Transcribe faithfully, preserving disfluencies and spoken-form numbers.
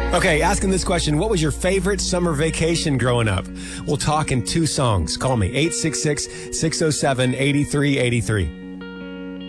Okay, asking this question, what was your favorite summer vacation growing up? We'll talk in two songs. Call me, eight six six, six oh seven, eight three eight three.